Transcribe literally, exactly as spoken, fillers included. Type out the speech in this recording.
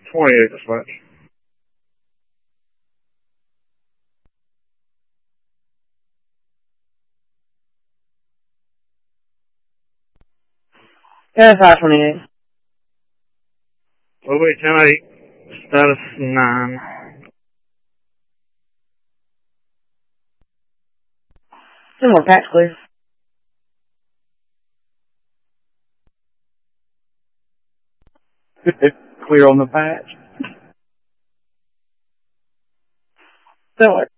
twenty-eight dispatch. Yeah, five twenty-eight. Oh wait, ten eight. Status nine. Two more patch clear. Clear on the patch. Don't worry.